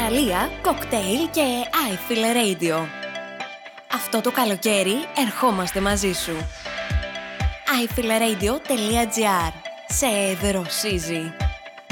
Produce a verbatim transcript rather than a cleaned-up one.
παραλία, κοκτέιλ και iFeel Radio. Αυτό το καλοκαίρι ερχόμαστε μαζί σου. άι φιλ ρέιντιο τελεία τζι άρ. Σε δροσίζει.